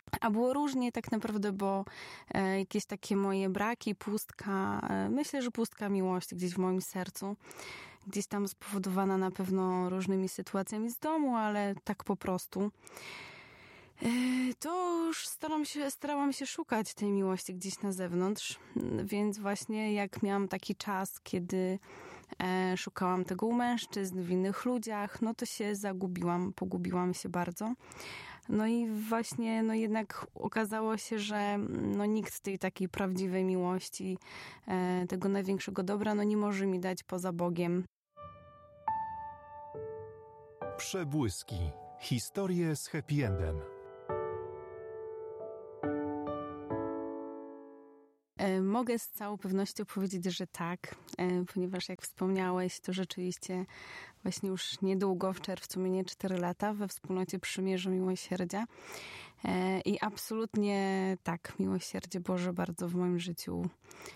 A było różnie tak naprawdę, bo jakieś takie moje braki, pustka, myślę, że pustka miłości gdzieś w moim sercu, gdzieś tam spowodowana na pewno różnymi sytuacjami z domu, ale tak po prostu. To już starałam się szukać tej miłości gdzieś na zewnątrz, więc właśnie jak miałam taki czas, kiedy szukałam tego u mężczyzn, w innych ludziach, no to się pogubiłam się bardzo. No i właśnie, no jednak okazało się, że no nikt tej takiej prawdziwej miłości, tego największego dobra, no nie może mi dać poza Bogiem. Przebłyski. Historie z happy endem. Mogę z całą pewnością powiedzieć, że tak, ponieważ jak wspomniałeś, to rzeczywiście właśnie już niedługo, w czerwcu minie 4 lata we wspólnocie Przymierza Miłosierdzia. I absolutnie tak, miłosierdzie Boże bardzo w moim życiu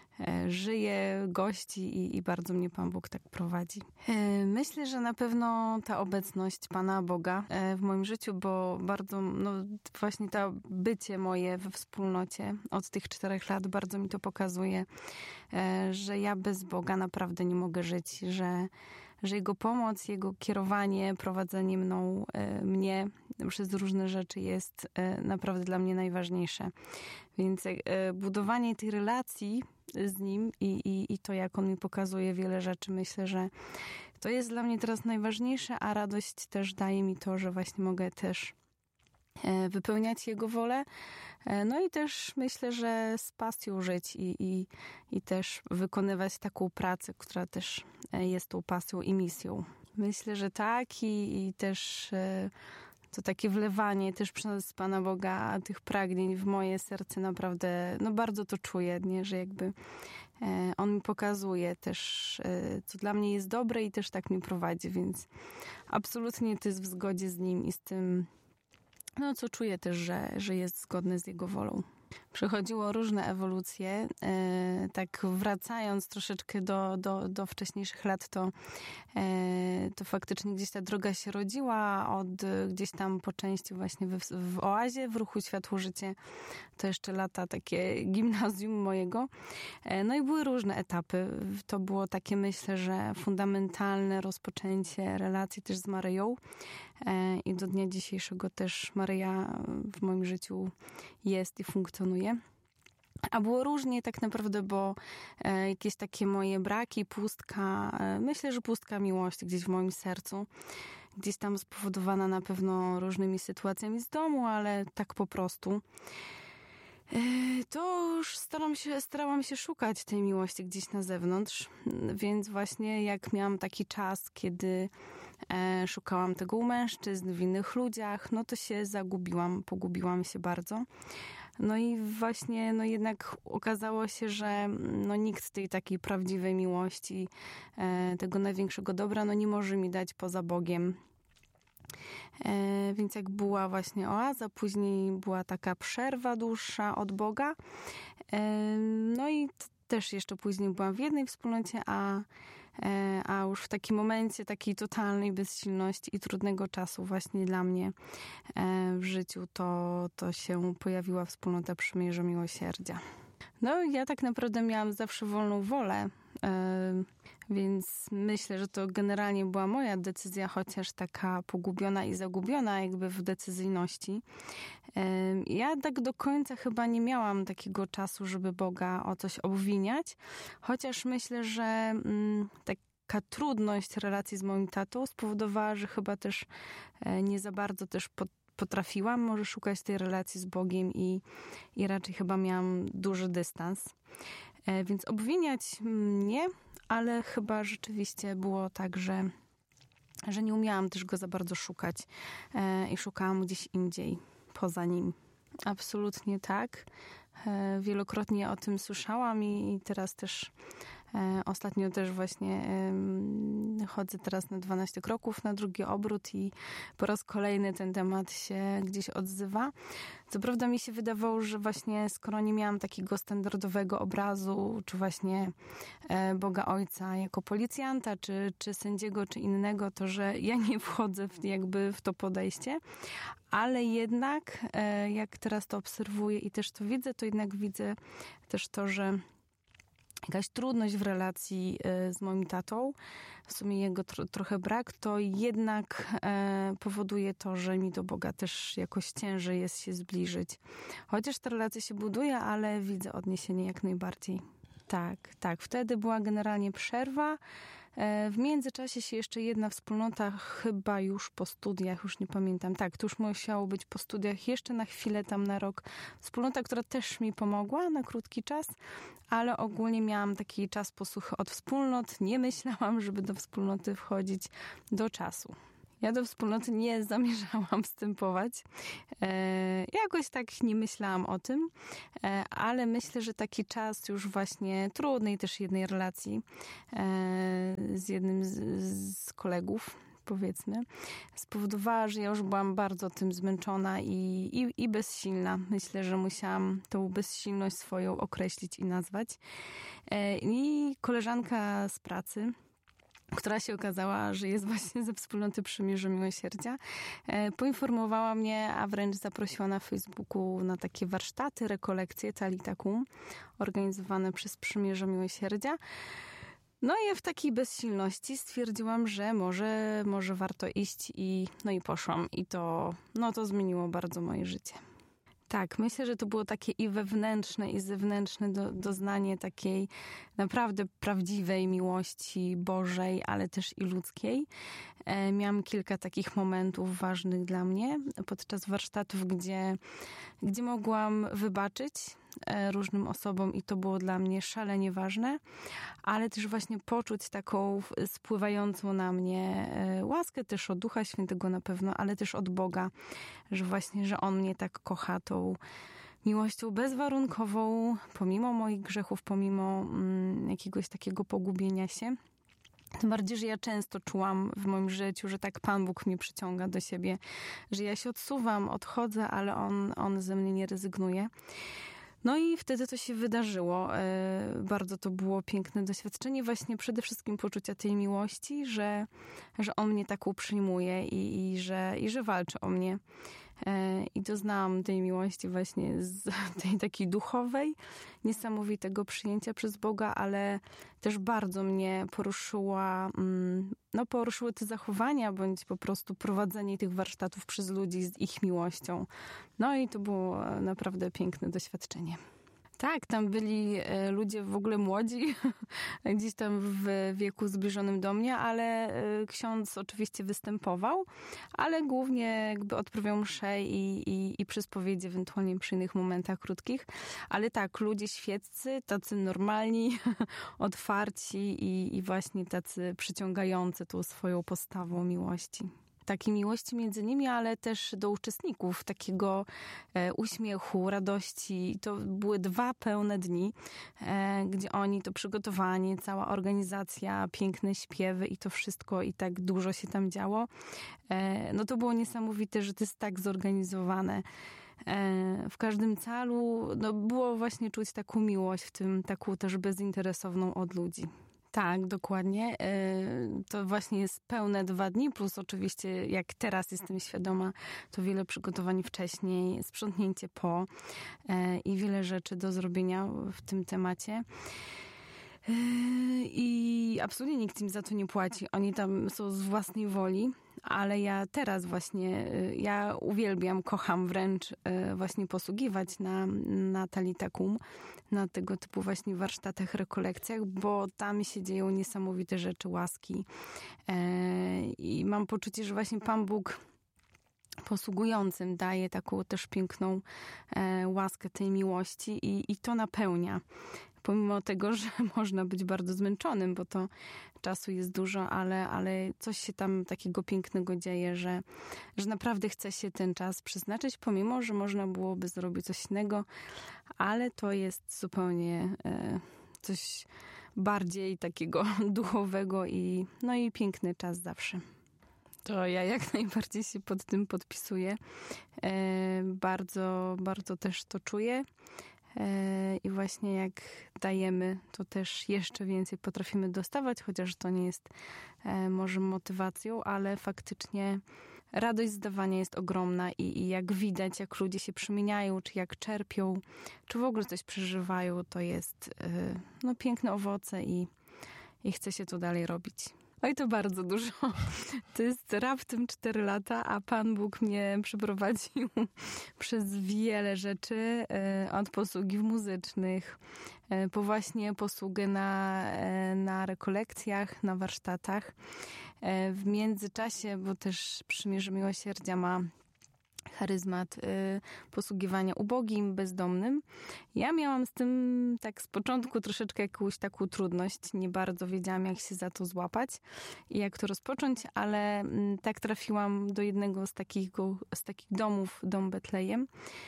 żyje, gości i bardzo mnie Pan Bóg tak prowadzi. Myślę, że na pewno ta obecność Pana Boga w moim życiu, bo bardzo, no właśnie to bycie moje we wspólnocie od tych 4 lat bardzo mi to pokazuje, że ja bez Boga naprawdę nie mogę żyć, że Jego pomoc, Jego kierowanie, prowadzenie mnie przez różne rzeczy jest naprawdę dla mnie najważniejsze. Więc budowanie tej relacji z Nim i to, jak On mi pokazuje wiele rzeczy, myślę, że to jest dla mnie teraz najważniejsze, a radość też daje mi to, że właśnie mogę też wypełniać Jego wolę. No i też myślę, że z pasją żyć i też wykonywać taką pracę, która też jest tą pasją i misją. Myślę, że tak i też to takie wlewanie też przez Pana Boga tych pragnień w moje serce naprawdę, no bardzo to czuję, nie? Że jakby On mi pokazuje też, co dla mnie jest dobre i też tak mnie prowadzi, więc absolutnie to jest w zgodzie z Nim i z tym, no co czuję też, że jest zgodne z Jego wolą. Przechodziło różne ewolucje. Tak wracając troszeczkę do wcześniejszych lat, to faktycznie gdzieś ta droga się rodziła od gdzieś tam po części właśnie w Oazie, w ruchu Światło Życie. To jeszcze lata takie gimnazjum mojego. No i były różne etapy. To było takie, myślę, że fundamentalne rozpoczęcie relacji też z Maryją. I do dnia dzisiejszego też Maryja w moim życiu jest i funkcjonuje. A było różnie tak naprawdę, bo jakieś takie moje braki, pustka, myślę, że pustka miłości gdzieś w moim sercu, gdzieś tam spowodowana na pewno różnymi sytuacjami z domu, ale tak po prostu. To już starałam się szukać tej miłości gdzieś na zewnątrz, więc właśnie jak miałam taki czas, kiedy szukałam tego u mężczyzn, w innych ludziach, no to się pogubiłam się bardzo. No i właśnie, no jednak okazało się, że no nikt tej takiej prawdziwej miłości, tego największego dobra, no nie może mi dać poza Bogiem. Więc jak była właśnie oaza, później była taka przerwa dłuższa od Boga. No i też jeszcze później byłam w jednej wspólnocie, a już w takim momencie takiej totalnej bezsilności i trudnego czasu właśnie dla mnie w życiu to się pojawiła wspólnota Przymierza Miłosierdzia. No ja tak naprawdę miałam zawsze wolną wolę, więc myślę, że to generalnie była moja decyzja, chociaż taka pogubiona i zagubiona jakby w decyzyjności. Ja tak do końca chyba nie miałam takiego czasu, żeby Boga o coś obwiniać, chociaż myślę, że taka trudność relacji z moim tatą spowodowała, że chyba też nie za bardzo też potrafiłam może szukać tej relacji z Bogiem i raczej chyba miałam duży dystans. Więc obwiniać nie, ale chyba rzeczywiście było tak, że nie umiałam też go za bardzo szukać i szukałam gdzieś indziej, poza nim. Absolutnie tak. Wielokrotnie o tym słyszałam i teraz też Ostatnio też właśnie chodzę teraz na 12 kroków, na drugi obrót i po raz kolejny ten temat się gdzieś odzywa. Co prawda mi się wydawało, że właśnie skoro nie miałam takiego standardowego obrazu, czy właśnie Boga Ojca jako policjanta, czy sędziego, czy innego, to że ja nie wchodzę jakby w to podejście, ale jednak jak teraz to obserwuję i też to widzę, to jednak widzę też to, że jakaś trudność w relacji z moim tatą, w sumie jego trochę brak, to jednak powoduje to, że mi do Boga też jakoś ciężej jest się zbliżyć. Chociaż ta relacja się buduje, ale widzę odniesienie jak najbardziej. Tak. Wtedy była generalnie przerwa. W międzyczasie się jeszcze jedna wspólnota, chyba już po studiach, już nie pamiętam. Tak, to już musiało być po studiach, jeszcze na chwilę, tam na rok. Wspólnota, która też mi pomogła na krótki czas, ale ogólnie miałam taki czas posłuchy od wspólnot. Nie myślałam, żeby do wspólnoty wchodzić do czasu. Ja do wspólnoty nie zamierzałam wstępować. Jakoś tak nie myślałam o tym, ale myślę, że taki czas już właśnie trudnej też jednej relacji z jednym z kolegów, powiedzmy, spowodowała, że ja już byłam bardzo tym zmęczona i bezsilna. Myślę, że musiałam tą bezsilność swoją określić i nazwać. I koleżanka z pracy, która się okazała, że jest właśnie ze wspólnoty Przymierze Miłosierdzia, poinformowała mnie, a wręcz zaprosiła na Facebooku na takie warsztaty, rekolekcje Talita Kum, organizowane przez Przymierze Miłosierdzia. No i w takiej bezsilności stwierdziłam, że może warto iść i poszłam. I to zmieniło bardzo moje życie. Tak, myślę, że to było takie i wewnętrzne, i zewnętrzne doznanie takiej naprawdę prawdziwej miłości Bożej, ale też i ludzkiej. Miałam kilka takich momentów ważnych dla mnie podczas warsztatów, gdzie mogłam wybaczyć różnym osobom i to było dla mnie szalenie ważne, ale też właśnie poczuć taką spływającą na mnie łaskę też od Ducha Świętego na pewno, ale też od Boga, że On mnie tak kocha tą miłością bezwarunkową, pomimo moich grzechów, pomimo jakiegoś takiego pogubienia się. Tym bardziej, że ja często czułam w moim życiu, że tak Pan Bóg mnie przyciąga do siebie, że ja się odsuwam, odchodzę, ale On ze mnie nie rezygnuje. No i wtedy to się wydarzyło. Bardzo to było piękne doświadczenie właśnie przede wszystkim poczucia tej miłości, że On mnie taką przyjmuje i że walczy o mnie. I doznałam tej miłości właśnie z tej takiej duchowej, niesamowitego przyjęcia przez Boga, ale też bardzo mnie poruszyły te zachowania, bądź po prostu prowadzenie tych warsztatów przez ludzi z ich miłością. No i to było naprawdę piękne doświadczenie. Tak, tam byli ludzie w ogóle młodzi, gdzieś tam w wieku zbliżonym do mnie, ale ksiądz oczywiście występował, ale głównie jakby odprawiał mszę i przy spowiedzi, ewentualnie przy innych momentach krótkich. Ale tak, ludzie świeccy, tacy normalni, otwarci i właśnie tacy przyciągający tą swoją postawą miłości. Takiej miłości między nimi, ale też do uczestników, takiego uśmiechu, radości. To były 2 pełne dni, gdzie oni, to przygotowanie, cała organizacja, piękne śpiewy i to wszystko i tak dużo się tam działo. No to było niesamowite, że to jest tak zorganizowane. W każdym calu było właśnie czuć taką miłość w tym, taką też bezinteresowną od ludzi. Tak, dokładnie. To właśnie jest pełne 2 dni, plus oczywiście jak teraz jestem świadoma, to wiele przygotowań wcześniej, sprzątnięcie po i wiele rzeczy do zrobienia w tym temacie. I absolutnie nikt im za to nie płaci. Oni tam są z własnej woli, ale ja teraz właśnie, ja uwielbiam, kocham wręcz właśnie posługiwać na Talita Kum, na tego typu właśnie warsztatach, rekolekcjach, bo tam się dzieją niesamowite rzeczy, łaski. I mam poczucie, że właśnie Pan Bóg posługującym daje taką też piękną łaskę tej miłości i to napełnia. Pomimo tego, że można być bardzo zmęczonym, bo to czasu jest dużo, ale coś się tam takiego pięknego dzieje, że naprawdę chce się ten czas przeznaczyć, pomimo że można byłoby zrobić coś innego, ale to jest zupełnie coś bardziej takiego duchowego i piękny czas zawsze. To ja jak najbardziej się pod tym podpisuję. Bardzo, bardzo też to czuję. I właśnie jak dajemy, to też jeszcze więcej potrafimy dostawać, chociaż to nie jest może motywacją, ale faktycznie radość z dawania jest ogromna i jak widać, jak ludzie się przemieniają, czy jak czerpią, czy w ogóle coś przeżywają, to jest piękne owoce i chce się to dalej robić. Oj, to bardzo dużo. To jest raptem 4 lata, a Pan Bóg mnie przeprowadził przez wiele rzeczy, od posługi muzycznych, po właśnie posługę na rekolekcjach, na warsztatach. W międzyczasie, bo też Przymierze Miłosierdzia ma charyzmat posługiwania ubogim, bezdomnym. Ja miałam z tym tak z początku troszeczkę jakąś taką trudność. Nie bardzo wiedziałam, jak się za to złapać i jak to rozpocząć, ale tak trafiłam do jednego z takich domów, Dom Betlejem,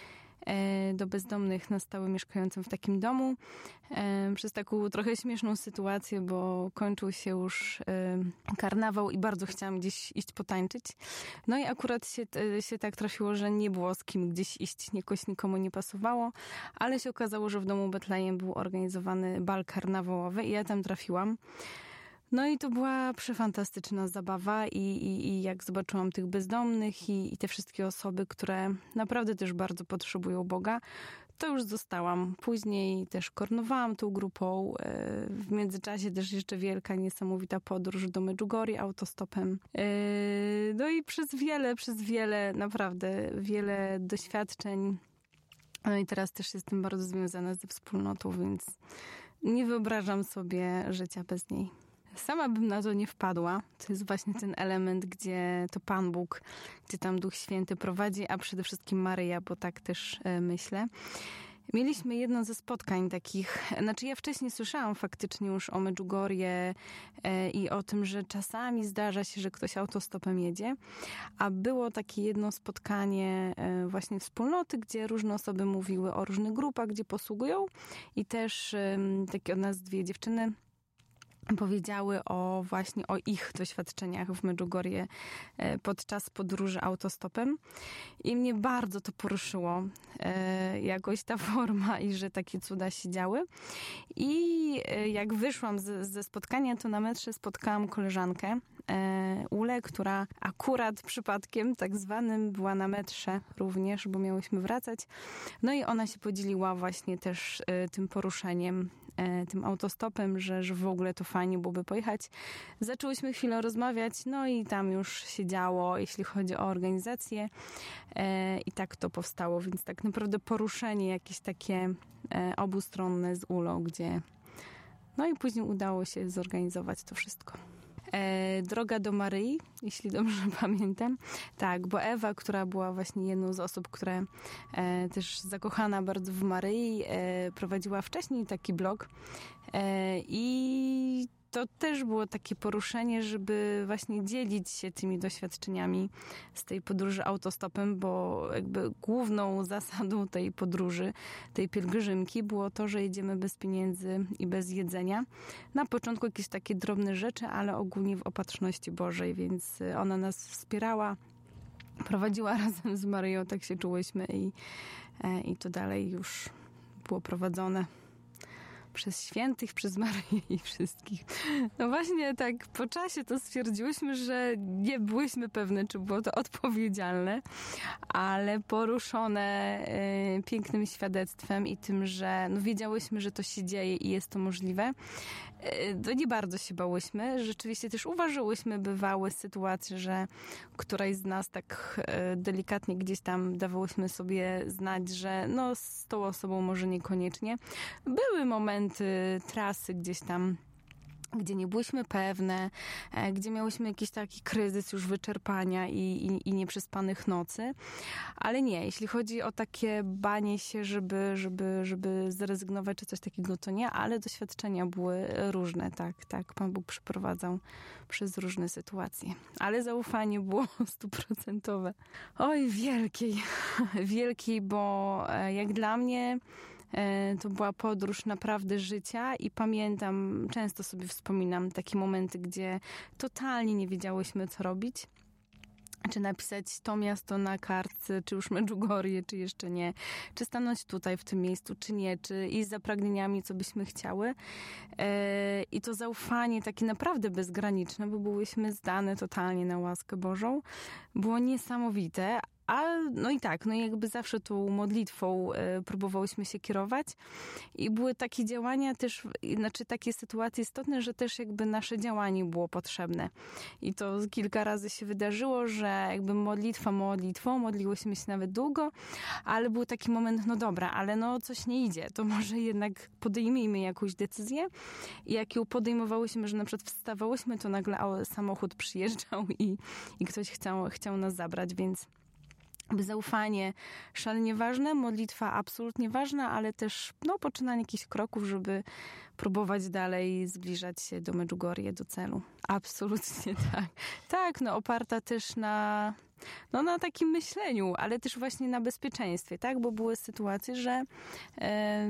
do bezdomnych na stałe mieszkającym w takim domu. Przez taką trochę śmieszną sytuację, bo kończył się już karnawał i bardzo chciałam gdzieś iść potańczyć. No i akurat się tak trafiło, że nie było z kim gdzieś iść, jakoś nikomu nie pasowało, ale się okazało, że w Domu Betlejem był organizowany bal karnawałowy i ja tam trafiłam. No i to była przefantastyczna zabawa i jak zobaczyłam tych bezdomnych i te wszystkie osoby, które naprawdę też bardzo potrzebują Boga, to już zostałam. Później też koronowałam tą grupą. W międzyczasie też jeszcze wielka, niesamowita podróż do Medjugorje autostopem. No i przez wiele, naprawdę wiele doświadczeń. No i teraz też jestem bardzo związana ze wspólnotą, więc nie wyobrażam sobie życia bez niej. Sama bym na to nie wpadła. To jest właśnie ten element, gdzie to Pan Bóg, gdzie tam Duch Święty prowadzi, a przede wszystkim Maryja, bo tak też myślę. Mieliśmy jedno ze spotkań takich, ja wcześniej słyszałam faktycznie już o Medjugorje i o tym, że czasami zdarza się, że ktoś autostopem jedzie, a było takie jedno spotkanie właśnie wspólnoty, gdzie różne osoby mówiły o różnych grupach, gdzie posługują i też takie od nas 2 dziewczyny powiedziały właśnie o ich doświadczeniach w Medjugorje podczas podróży autostopem i mnie bardzo to poruszyło, jakoś ta forma i że takie cuda się działy. I jak wyszłam ze spotkania, to na metrze spotkałam koleżankę Ulę, która akurat przypadkiem tak zwanym była na metrze również, bo miałyśmy wracać. No i ona się podzieliła właśnie też tym poruszeniem, tym autostopem, że w ogóle to fajnie byłoby pojechać. Zaczęłyśmy chwilę rozmawiać, no i tam już się działo, jeśli chodzi o organizację i tak to powstało, więc tak naprawdę poruszenie jakieś takie obustronne z Ulą, gdzie no i później udało się zorganizować to wszystko. Droga do Maryi, jeśli dobrze pamiętam. Tak, bo Ewa, która była właśnie jedną z osób, która też zakochana bardzo w Maryi, prowadziła wcześniej taki blog i to też było takie poruszenie, żeby właśnie dzielić się tymi doświadczeniami z tej podróży autostopem, bo jakby główną zasadą tej podróży, tej pielgrzymki było to, że jedziemy bez pieniędzy i bez jedzenia. Na początku jakieś takie drobne rzeczy, ale ogólnie w opatrzności Bożej, więc ona nas wspierała, prowadziła razem z Maryją, tak się czułyśmy i to dalej już było prowadzone przez świętych, przez Maryję i wszystkich. No właśnie tak po czasie to stwierdziłyśmy, że nie byłyśmy pewne, czy było to odpowiedzialne, ale poruszone pięknym świadectwem i tym, że no wiedziałyśmy, że to się dzieje i jest to możliwe, to nie bardzo się bałyśmy. Rzeczywiście też uważałyśmy, bywały sytuacje, że któraś z nas tak delikatnie gdzieś tam dawałyśmy sobie znać, że no z tą osobą może niekoniecznie. Były momenty, trasy gdzieś tam, gdzie nie byłyśmy pewne, gdzie miałyśmy jakiś taki kryzys już wyczerpania i nieprzespanych nocy. Ale nie, jeśli chodzi o takie banie się, żeby zrezygnować czy coś takiego, to nie, ale doświadczenia były różne, tak. Pan Bóg przeprowadzał przez różne sytuacje. Ale zaufanie było 100%. Oj, wielkiej, bo jak dla mnie To była podróż naprawdę życia i pamiętam, często sobie wspominam takie momenty, gdzie totalnie nie wiedziałyśmy, co robić. Czy napisać to miasto na kartce, czy już Medjugorje, czy jeszcze nie. Czy stanąć tutaj w tym miejscu, czy nie. Czy iść za pragnieniami, co byśmy chciały. I to zaufanie takie naprawdę bezgraniczne, bo byłyśmy zdane totalnie na łaskę Bożą. Było niesamowite. No i tak, no i jakby zawsze tą modlitwą próbowałyśmy się kierować i były takie działania też, znaczy takie sytuacje istotne, że też jakby nasze działanie było potrzebne. I to kilka razy się wydarzyło, że jakby modlitwą, modliłyśmy się nawet długo, ale był taki moment, no dobra, ale no coś nie idzie, to może jednak podejmijmy jakąś decyzję. I jak ją podejmowałyśmy, że na przykład wstawałyśmy, to nagle samochód przyjeżdżał i ktoś chciał nas zabrać, więc zaufanie szalenie ważne, modlitwa absolutnie ważna, ale też poczynanie jakichś kroków, żeby próbować dalej zbliżać się do Medjugorje, do celu. Absolutnie tak. Tak, oparta też na takim myśleniu, ale też właśnie na bezpieczeństwie, tak? Bo były sytuacje, że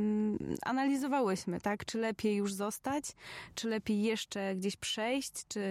analizowałyśmy, tak? Czy lepiej już zostać, czy lepiej jeszcze gdzieś przejść, czy